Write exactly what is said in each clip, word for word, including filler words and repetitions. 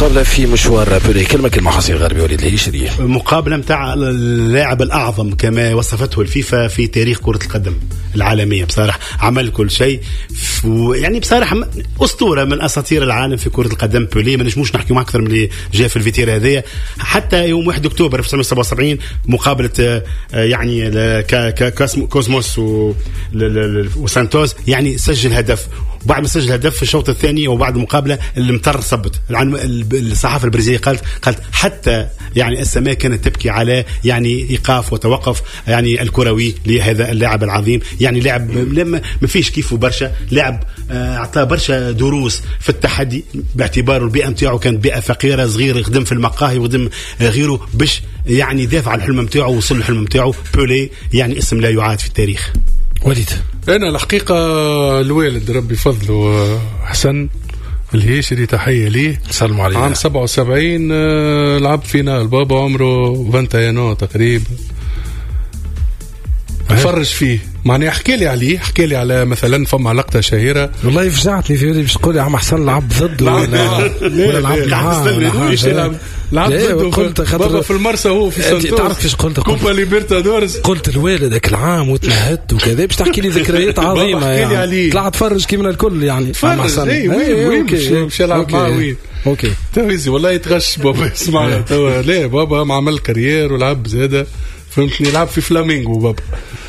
مقابلة في مشوار بولي. كلمة كلمة حسين غربي وليد الهيشري. مقابلة متاع اللاعب الأعظم كما وصفته الفيفا في تاريخ كرة القدم العالمية. بصراحة عمل كل شيء، يعني بصراحة أسطورة من أساطير العالم في كرة القدم بولي. ما نجموش نحكي معه أكثر من اللي جاء في الفيتير هذه. حتى يوم واحد أكتوبر ألف وتسعمائة وسبعة وسبعين مقابلة يعني كوزموس وسانتوس، يعني سجل هدف. وبعد ما سجل هدف في الشوط الثاني وبعد المقابلة المطر صبت. الصحافة البرازيلية قالت قالت حتى يعني السماء كانت تبكي على يعني إيقاف وتوقف يعني الكروي لهذا اللاعب العظيم. يعني لاعب لما ما فيش كيفه برشا، لاعب أعطاه برشا دروس في التحدي باعتباره البيئة متاعه كانت بيئة فقيرة، صغير، يخدم في المقاهي ويخدم غيره باش يعني يدافع عن الحلم متاعه ووصل الحلم متاعه. بولي يعني اسم لا يعاد في التاريخ. وليد أنا الحقيقة الوالد ربي فضله حسن الهيشري تحية ليه، سلموا عليه، عام سبعة وسبعين لعب فينا البابا عمره فانتاينو تقريبا. افرج فيه معني احكي لي عليه، احكي لي على مثلا فما لقطه شهيره والله فجعتني في بالي باش تقول لي عم حسن لعب ضده ولا ولا لعب معاه لعب ضده. قلت خاطر في المرسى هو في سانتوس، تعرف كيفاش قلت؟ كوبا ليبرتادورز. قلت الوالد ذاك العام وتنهدت وكذا باش تحكي لي ذكريات عظيمه يعني. طلع تفرج كيما الكل يعني. عم حسن وين وين مش يلعب معاه وين؟ اوكي تويزي والله يتغش بابا. اسمع توا لا بابا ما عمل كارير ولعب زاده، فهمتني، لعب في فلامينغو بابا.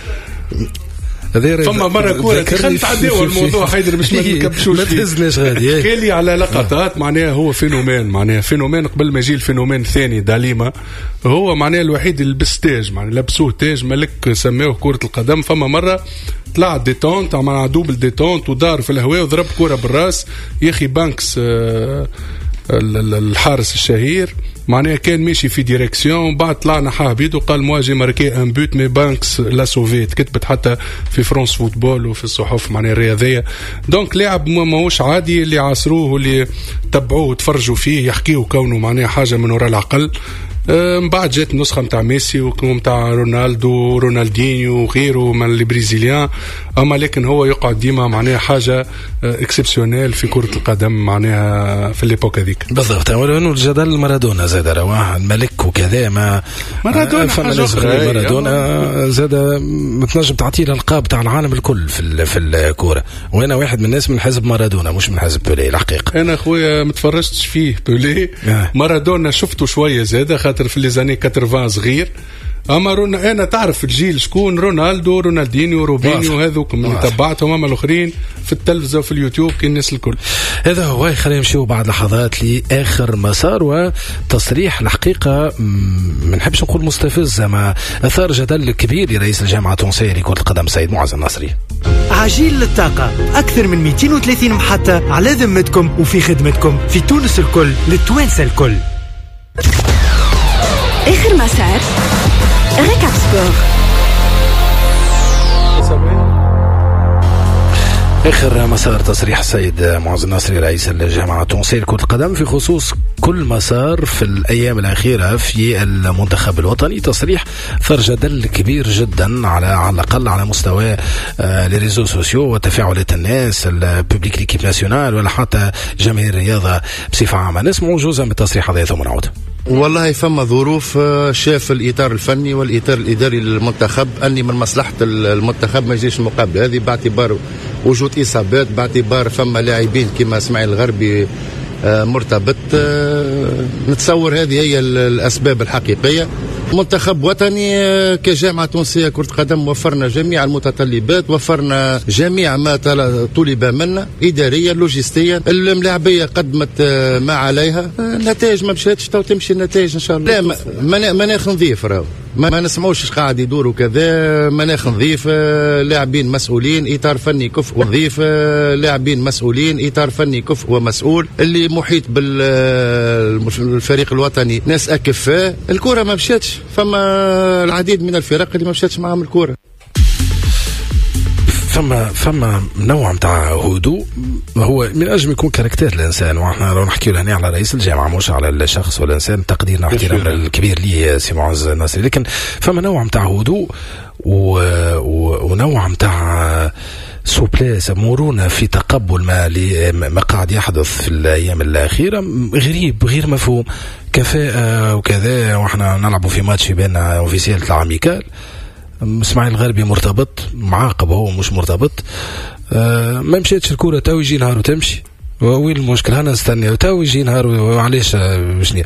فما مرة كورة خلت عديو الموضوع حيدر مش ما نكبشوش ما تهزناش غادي. كيلي على لقطات معناها هو فينومين، معناها فينومين قبل ما يجي الفينومين الثاني داليما. هو معناها الوحيد اللي لبس تاج، معناها لبسوه تاج ملك سموه كرة القدم. فما مرة طلع ديتونت مع دوبل ديتونت ودار في الهواء وضرب كورة بالراس. يخي بانكس آه الحارس الشهير معناها كان ماشي في ديريكسيون، بعد طلعنا حاه بيدو قال مواجه ماركي ان بوت مي بانكس لا سوفيت، كتبت حتى في فرنسا فوتبول وفي الصحف معناها الرياضيه. دونك لاعب ماهوش عادي، اللي عاصروه واللي تبعوه وتفرجوا فيه يحكيوا كونه معناها حاجه من وراء العقل. من بعد جات النسخة متاع ميسي ومتاع رونالدو رونالدينيو وغيره من البرازيليان، أما لكن هو يقعد ديما معناها حاجة اكسبسيونيل في كرة القدم معناها في الإيبوك هذيك. بالضبط. ولأنه الجدل مارادونا زاد رواه الملك وكذا، ما مارادونا حاجة أخرى. مارادونا زاد متنجم تعطيه الألقاب تاع العالم الكل في في الكورة، وأنا واحد من الناس من حزب مارادونا مش من حزب بولي الحقيقة. أنا أخويا متفرجتش فيه بولي. مارادونا شفته شوية زاد خاطر في ليزاني ثمانين صغير. اما رونا انا تعرف الجيل شكون؟ رونالدو رونالدينيو روبينيو هذوك من تبعتهم، اما الاخرين في التلفزه وفي اليوتيوب كي الناس الكل. هذا هو. خلينا نمشيو بعد لحظات لاخر مسار وتصريح الحقيقه ما نحبش نقول مستفز، ما اثار جدل كبير لرئيس الجامعه التونسيه لكره القدم سيد معز النصري. عجين للطاقه، اكثر من مئتين وثلاثين محطه على ذمتكم وفي خدمتكم في تونس الكل للتوانسه الكل. آخر مسار ركاب سبور. آخر مسار تصريح السيد معز النصري رئيس الجامعة التونسية لكرة القدم في خصوص كل مسار في الأيام الأخيرة في المنتخب الوطني. تصريح ثار جدل كبير جدا على على الأقل على مستوى الريزو سوسيو وتفاعلات الناس الببليك ليكيب ناسيونال ولا حتى جماهير الرياضة بصفة عامة. نسمعوا جزء من التصريح هذا ثم نعود. والله فما ظروف شاف الإطار الفني والإطار الإداري للمنتخب أني من مصلحة المنتخب ما يجيش المقابلة هذه، باعتبار وجود إصابات، باعتبار فما لاعبين كما اسماعيل الغربي مرتبط. نتصور هذه هي الأسباب الحقيقية. منتخب وطني كجامعة تونسية كرة قدم وفرنا جميع المتطلبات، وفرنا جميع ما طلب منا إداريا لوجستيا. الملاعبية قدمت ما عليها، النتائج ما مشاتش، تو تمشي النتائج إن شاء الله. لا مناخ نظيف راهو، ما نسمعوش قاعد يدوروا كذا. مناخ نظيف، لاعبين مسؤولين، إطار فني كفء ونظيف، لاعبين مسؤولين، إطار فني كفء ومسؤول، اللي محيط بالفريق الوطني ناس أكفاء. الكرة ما مشاتش، فما العديد من الفرق اللي ما مشاتش معهم الكرة. فما فما نوع متاع هدوء هو من اجل يكون كاركتير الانسان، واحنا لو نحكيو هنا على رئيس الجامعه مش على الشخص والانسان، تقديرنا واحترامنا الكبير ليه سي معز النصري، لكن فما نوع متاع هدوء ونوع متاع سوبلاس مرونة في تقبل ما ما قاعد يحدث في الأيام الأخيرة غريب غير مفهوم. كفاءة وكذا وإحنا نلعبوا في ماتش بين أوفيسيال العميكال. اسماعيل الغربي مرتبط معاقب هو مش مرتبط. أه ما مشيتش الكرة تو يجي نهار وتمشي. وين المشكلة؟ أنا نستنى تو يجي نهار وعليش شنو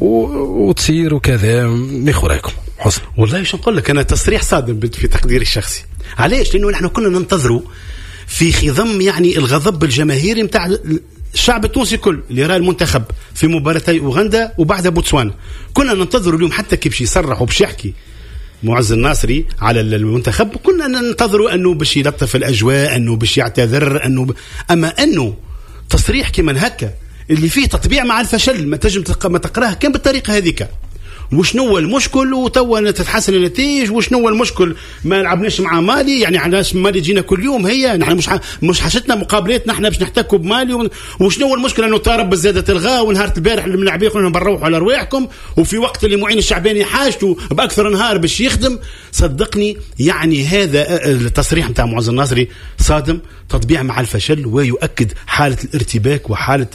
وتصير وكذا. ناخذ رايكم حسن. والله شو نقول لك، أنا تصريح صادم في تقديري الشخصي. علاش؟ لأنه نحن كنا ننتظروا في خضم يعني الغضب الجماهيري متاع الشعب التونسي كل اللي رأى المنتخب في مباراتي أوغندا وبعدها بوتسوانا. كنا ننتظروا اليوم حتى كيف يصرح وباش يحكي معز الناصري على المنتخب، كنا ننتظروا أنه باش يلطف الأجواء، أنه باش يعتذر، أنه ب... أما أنه تصريح كمان هكا اللي فيه تطبيع مع الفشل ما تجم ما تقراه كان بالطريقة هذيك. وشنو المشكل وتوا تتحسن النتائج؟ وشنو المشكل ما لعبناش مع مالي؟ يعني علاش مالي جينا كل يوم؟ هي نحن مش ح... مش حشتنا مقابلات نحن باش نحتكوا بمالي و... وشنو المشكله انه طارب زاده تلغاه ونهار البارح الملاعبين قلنا بنروحوا على رواحكم وفي وقت اللي معين الشعباني حاجته باكثر نهار باش يخدم. صدقني يعني هذا التصريح نتاع معز الناصري صادم، تطبيع مع الفشل ويؤكد حاله الارتباك وحاله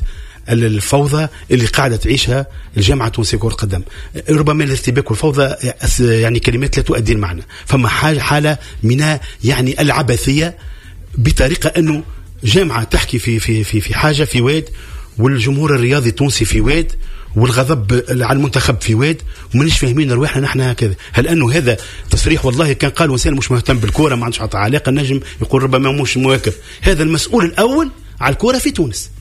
الفوضى اللي قاعدة تعيشها الجامعة التونسية كرة القدم. ربما الارتباك والفوضى يعني كلمات لا تؤدي المعنى. فما حالة من يعني العبثية بطريقة أنه جامعة تحكي في في في في حاجة في واد، والجمهور الرياضي التونسي في واد، والغضب على المنتخب في واد، ومنش فاهمين رواحنا نحن هكذا. هل أنه هذا تصريح والله كان قال وسائل مش مهتم بالكرة ما عندش علاقة النجم يقول ربما مش مواكب. هذا المسؤول الأول على الكرة في تونس.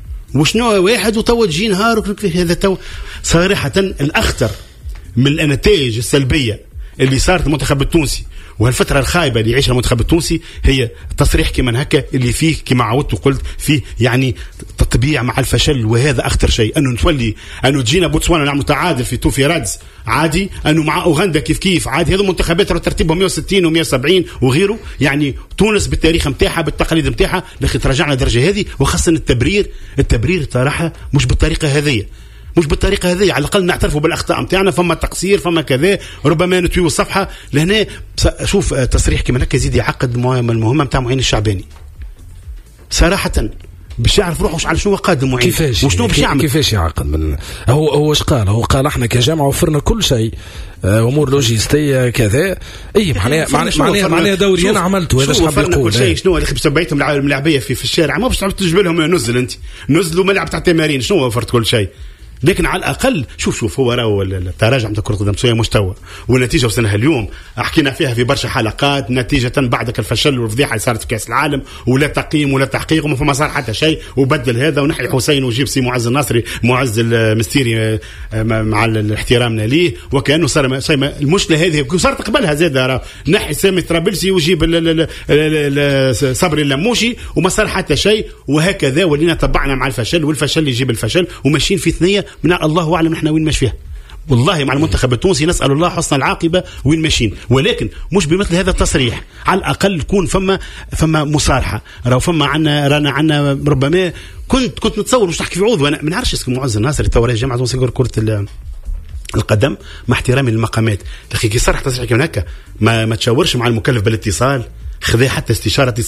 وشنو واحد وتوجي نهار هذا تو صراحة الأخطر من النتائج السلبية اللي صارت المنتخب التونسي وهالفترة الخايبة اللي يعيشها المنتخب التونسي هي تصريح كمان هكا اللي فيه كما عودت وقلت فيه يعني تطبيع مع الفشل. وهذا أخطر شيء، أنه نتولي أنه تجينا بوتسوانا نعمل تعادل في توفي رادز عادي، أنه مع أوغندا كيف كيف عادي. هذا منتخبات ترتيبهم مئة وستين ومئة وسبعين وغيره. يعني تونس بالتاريخ متاعها بالتقاليد متاعها لكن تراجعنا درجة هذه. وخاصة التبرير التبرير صراحة مش بالطريقة هذه مش بالطريقة هذه. على الأقل نعترفوا بالأخطاء متاعنا، فما تقصير فما كذا، ربما نتويو الصفحة لهنا. شوف تصريح كمان هكا يزيد يعقد المهمة متاع معين الشعباني صراحة باش يعرف روحه على شنو قادم معين كيفاش وشنو باش يعمل. كيفاش يعقد من هو هو ايش قال؟ هو قال احنا كجامعة وفرنا كل شيء، امور لوجستيه كذا. اي معناها معناها معناها دوري انا عملته هذا. شحال يقول كل شيء شنو اللي بسبيتهم اللاعبيه في في الشارع ما باش تجيب لهم نزل انت نزلوا ملعب تاع تمارين شنو وفرت كل شيء. لكن على الأقل شوف شوف هو راهو التراجع نتاع كرة القدم شوية مستوى، والنتيجة وصلنا اليوم حكينا فيها في برشا حلقات. نتيجة بعدك الفشل والفضيحة اللي صارت في كأس العالم ولا تقييم ولا تحقيق وما فما صار حتى شيء، وبدل هذا ونحي حسين وجيب سي معز الناصري معز المستيري مع الاحترامنا ليه، وكأنه صار المشكلة هذه صارت قبلها زاد نحي سامي طرابلسي وجيب صبري اللموشي وما صار حتى شيء. وهكذا ولينا طبعنا مع الفشل والفشل يجيب الفشل وماشيين في ثنية من الله أعلم نحن وين ماشي فيها. والله مع المنتخب التونسي نسأل الله حسن العاقبة وين ماشيين، ولكن مش بمثل هذا التصريح. على الأقل تكون فما فما مصارحة. راهو فما عنا رانا عنا ربما كنت كنت نتصور مش تحكي في عوض وانا ما نعرفش اسم معز الناصري التوريه جامعة تونسية كرة القدم مع احترامي للمقامات. لكن كي صرح تصريح كمان هكا ما ما تشاورش مع المكلف بالاتصال، خذ حتى استشارة